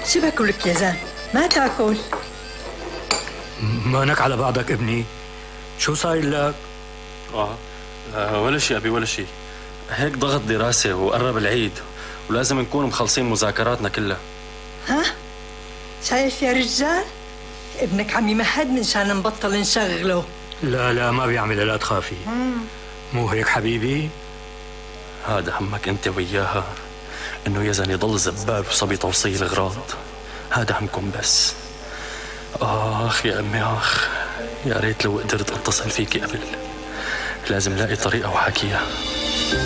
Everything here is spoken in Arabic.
شو باكلك يا زان؟ ما تاكل؟ مانك على بعضك ابني؟ شو صاير لك؟ ولا شيء أبي ولا شيء. هيك ضغط دراسة وقرب العيد ولازم نكون مخلصين مذاكراتنا كلها. ها؟ شايف يا رجال؟ ابنك عم يمهد منشان نبطل نشغله. لا ما بيعمل، لا تخافي. مو هيك حبيبي؟ هذا همك انت وياها، انه يزن يضل زباب وصبي توصيل اغراض. هذا همكم بس. اخ يا امي اخ، يا ريت لو قدرت اتصل فيكي قبل. لازم لاقي طريقة وحكيها.